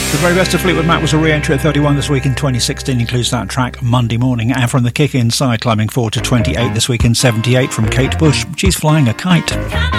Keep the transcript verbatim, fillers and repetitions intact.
The very best of Fleetwood Mac was a re-entry at thirty-one this week in twenty sixteen, includes that track Monday Morning. And from the Kick Inside, climbing forward to twenty-eight this week in seventy-eight from Kate Bush, She's Flying a Kite.